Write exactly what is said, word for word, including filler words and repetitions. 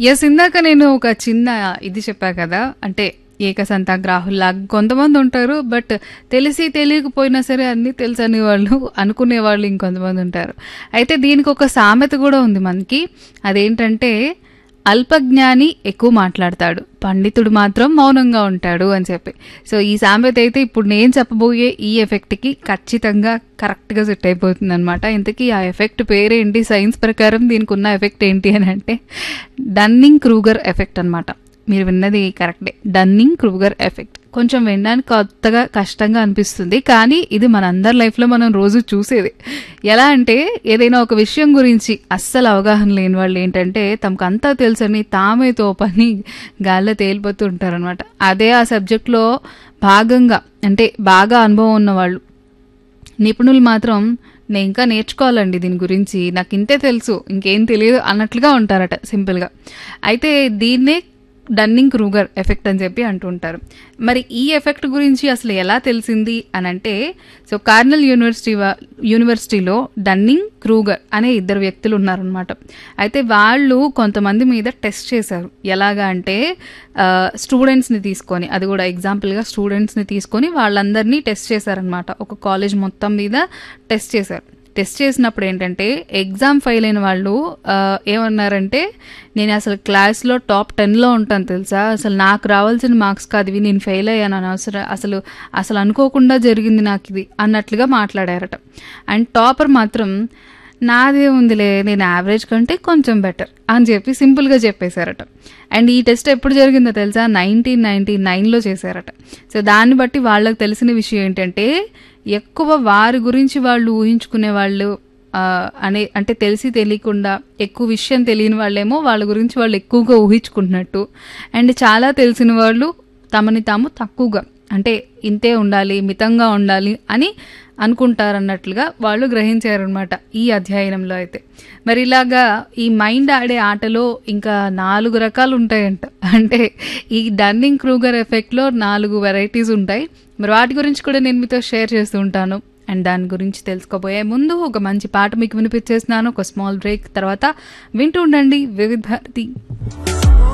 Yes. ఇందాక నేను ఒక చిన్న ఇది చెప్పా కదా! అంటే ఏకసంతాగ్రాహుల్లాగా కొంతమంది ఉంటారు. బట్ తెలిసి తెలియకపోయినా సరే అన్నీ తెలుసనే వాళ్ళు అనుకునేవాళ్ళు ఇంకొంతమంది ఉంటారు. అయితే దీనికి ఒక సామెత కూడా ఉంది మనకి. అదేంటంటే అల్పజ్ఞాని ఎక్కువ మాట్లాడతాడు, పండితుడు మాత్రం మౌనంగా ఉంటాడు అని చెప్పి. సో ఈ సామెత అయితే ఇప్పుడు నేను చెప్పబోయే ఈ ఎఫెక్ట్కి ఖచ్చితంగా కరెక్ట్గా సెట్ అయిపోతుంది అనమాట. ఇంతకీ ఆ ఎఫెక్ట్ పేరేంటి, సైన్స్ ప్రకారం దీనికి ఉన్న ఎఫెక్ట్ ఏంటి అని అంటే డన్నింగ్ క్రూగర్ ఎఫెక్ట్ అనమాట. మీరు విన్నది కరెక్టే, డన్నింగ్ క్రూగర్ ఎఫెక్ట్. కొంచెం వినడానికి కొత్తగా కష్టంగా అనిపిస్తుంది, కానీ ఇది మనందరి లైఫ్లో మనం రోజు చూసేది. ఎలా అంటే ఏదైనా ఒక విషయం గురించి అస్సలు అవగాహన లేని వాళ్ళు ఏంటంటే తమకు అంతా తెలుసని తామే తోపని గాల్లో తేలిపోతూ ఉంటారనమాట. అదే ఆ సబ్జెక్ట్లో భాగంగా అంటే బాగా అనుభవం ఉన్నవాళ్ళు, నిపుణులు మాత్రం నేను ఇంకా నేర్చుకోవాలండి దీని గురించి, నాకు ఇంతే తెలుసు ఇంకేం తెలియదు అన్నట్లుగా ఉంటారట సింపుల్గా. అయితే దీన్నే డన్నింగ్ క్రూగర్ ఎఫెక్ట్ అని చెప్పి అంటుంటారు. మరి ఈ ఎఫెక్ట్ గురించి అసలు ఎలా తెలిసింది అని అంటే, సో కార్నెల్ యూనివర్సిటీ యూనివర్సిటీలో డన్నింగ్ క్రూగర్ అనే ఇద్దరు వ్యక్తులు ఉన్నారనమాట. అయితే వాళ్ళు కొంతమంది మీద టెస్ట్ చేశారు. ఎలాగా అంటే స్టూడెంట్స్ని తీసుకొని, అది కూడా ఎగ్జాంపుల్గా స్టూడెంట్స్ని తీసుకొని వాళ్ళందరినీ టెస్ట్ చేశారనమాట. ఒక కాలేజ్ మొత్తం మీద టెస్ట్ చేశారు. టెస్ట్ చేసినప్పుడు ఏంటంటే ఎగ్జామ్ ఫెయిల్ అయిన వాళ్ళు ఏమన్నారంటే, నేను అసలు క్లాస్లో టాప్ టెన్లో ఉంటాను తెలుసా, అసలు నాకు రావాల్సిన మార్క్స్ కాదు ఇవి, నేను ఫెయిల్ అయ్యాను అనవసరం, అసలు అసలు అనుకోకుండా జరిగింది నాకు ఇది అన్నట్లుగా మాట్లాడారట. అండ్ టాపర్ మాత్రం నాదే ఉందిలే, నేను యావరేజ్ కంటే కొంచెం బెటర్ అని చెప్పి సింపుల్గా చెప్పేశారట. అండ్ ఈ టెస్ట్ ఎప్పుడు జరిగిందో తెలుసా, నైన్టీన్ నైన్టీ నైన్లో చేశారట. సో దాన్ని బట్టి వాళ్ళకి తెలిసిన విషయం ఏంటంటే ఎక్కువ వారి గురించి వాళ్ళు ఊహించుకునే వాళ్ళు అనే, అంటే తెలిసి తెలియకుండా ఎక్కువ విషయం తెలియని వాళ్ళేమో వాళ్ళ గురించి వాళ్ళు ఎక్కువగా ఊహించుకుంటున్నట్టు, అండ్ చాలా తెలిసిన వాళ్ళు తమని తాము తక్కువగా, అంటే ఇంతే ఉండాలి, మితంగా ఉండాలి అని అనుకుంటారన్నట్లుగా వాళ్ళు గ్రహించారనమాట ఈ అధ్యయనంలో. అయితే మరి ఇలాగా ఈ మైండ్ ఆడే ఆటలో ఇంకా నాలుగు రకాలు ఉంటాయంట. అంటే ఈ డన్నింగ్ క్రూగర్ ఎఫెక్ట్లో నాలుగు వెరైటీస్ ఉంటాయి. మరి వాటి గురించి కూడా నేను మీతో షేర్ చేస్తూ ఉంటాను. అండ్ దాని గురించి తెలుసుకోబోయే ముందు ఒక మంచి పాట మీకు వినిపించేస్తున్నాను. ఒక స్మాల్ బ్రేక్ తర్వాత వింటూ ఉండండి వివిధ భారతి.